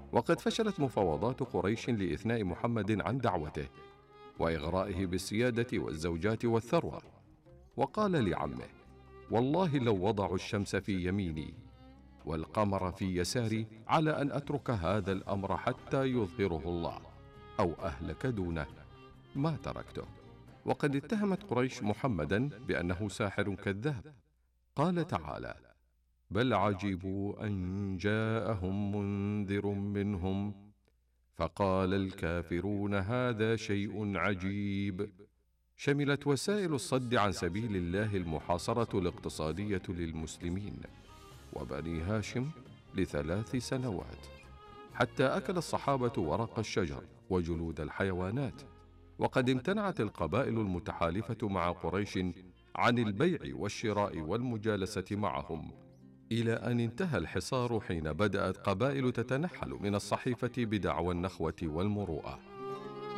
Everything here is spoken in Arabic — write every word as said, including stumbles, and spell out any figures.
وقد فشلت مفاوضات قريش لإثناء محمد عن دعوته وإغرائه بالسيادة والزوجات والثروة، وقال لعمه: والله لو وضعوا الشمس في يميني والقمر في يساري على أن أترك هذا الأمر حتى يظهره الله أو أهلك دونه ما تركته. وقد اتهمت قريش محمدا بأنه ساحر كذاب. قال تعالى: بل عجبوا أن جاءهم منذر منهم فقال الكافرون هذا شيء عجيب. شملت وسائل الصد عن سبيل الله المحاصرة الاقتصادية للمسلمين وبني هاشم لثلاث سنوات، حتى أكل الصحابة ورق الشجر وجلود الحيوانات. وقد امتنعت القبائل المتحالفة مع قريش عن البيع والشراء والمجالسة معهم، إلى أن انتهى الحصار حين بدأت قبائل تتنحل من الصحيفة بدعوى النخوة والمروءة.